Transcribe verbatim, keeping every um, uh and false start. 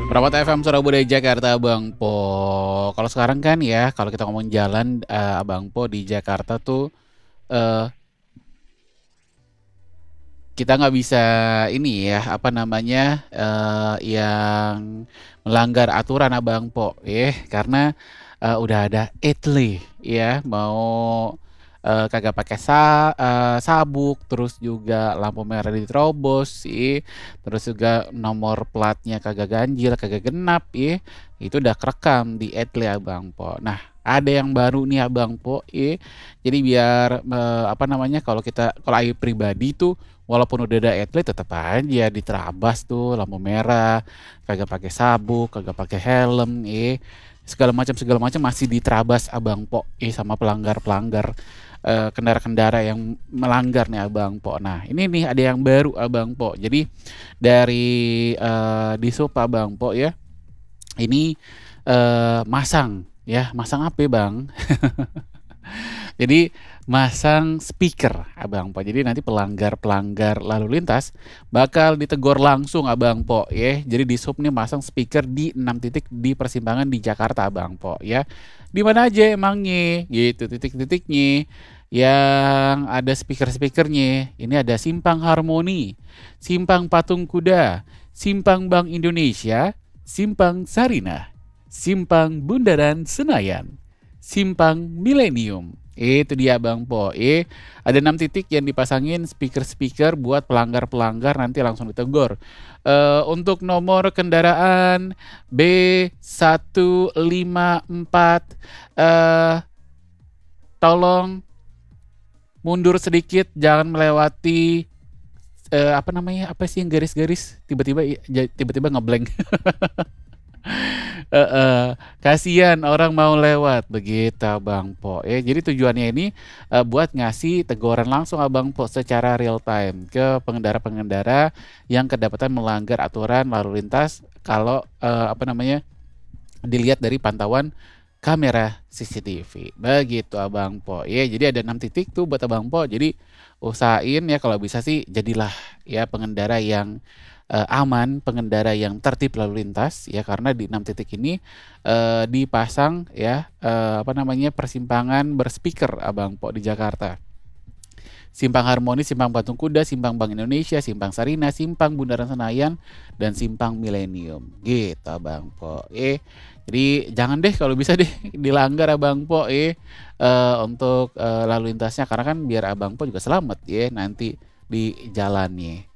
Merawat F M Suara Budaya Jakarta, Abang Po. Kalau sekarang kan ya, kalau kita ngomong jalan, eee, Abang Po di Jakarta tuh, eee kita nggak bisa ini ya, apa namanya, eee, yang melanggar aturan Abang Po, yeh, karena, eee, udah ada etle ya, mau, eee, kagak pakai sa eee, sabuk, terus juga lampu merah diterobos ye, terus juga nomor platnya kagak ganjil, kagak genap ye, itu udah kerekam di etle Abang Po. Nah, ada yang baru nih Abang Po ye, jadi biar, eee, apa namanya, kalau kita kalau aye pribadi tuh, walaupun udah ada etle tetep aja diterabas tuh lampu merah, kagak pakai sabuk, kagak pakai helm ye, segala macam segala macam masih diterabas Abang Po, ih, sama pelanggar-pelanggar, eee, kendara-kendara yang melanggar nih Abang Po. Nah, ini nih ada yang baru Abang Po. Jadi dari, eee, Dishub Abang Po ya, ini, eee, masang ya, masang ape Bang? Jadi masang speaker Abang Po. Jadi nanti pelanggar-pelanggar lalu lintas bakal ditegur langsung Abang Po yeh. Jadi Dishub nih masang speaker di enam titik di persimpangan di Jakarta Abang Po ya. Di mana aja emangnya? Gitu titik-titiknya yang ada speaker-speakernya. Ini ada Simpang Harmoni, Simpang Patung Kuda, Simpang Bank Indonesia, Simpang Sarinah, Simpang Bundaran Senayan, Simpang Milenium. Itu dia Bang Po, eh, ada enam titik yang dipasangin speaker-speaker buat pelanggar-pelanggar nanti langsung ditegur. Eee, untuk nomor kendaraan B satu lima empat, eee, tolong mundur sedikit, jangan melewati, eee, apa namanya, apa sih yang garis-garis? Tiba-tiba i ja tiba-tiba nge-blank. Heeh, kasihan orang mau lewat, begitu Abang Po, ya. Jadi tujuannya ini, eee, buat ngasih teguran langsung Abang Po secara real time ke pengendara-pengendara yang kedapatan melanggar aturan lalu lintas kalau, eee, apa namanya, dilihat dari pantauan kamera C C T V, begitu Abang Po, ya. Jadi ada enam titik tuh buat Abang Po, jadi usahain ya kalau bisa sih jadilah ya pengendara yang, eee, aman, pengendara yang tertib lalu lintas ya, karena di enam titik ini, eee, dipasang ya, eee, apa namanya, persimpangan berspeaker Abang Po di Jakarta. Simpang Harmoni, Simpang Patung Kuda, Simpang Bank Indonesia, Simpang Sarinah, Simpang Bundaran Senayan, dan Simpang Milenium, gitu Abang Po, eh. Jadi jangan deh kalau bisa deh dilanggar Abang Po eh, eee, untuk, eee, lalu lintasnya karena kan biar Abang Po juga selamat ya nanti di jalannya.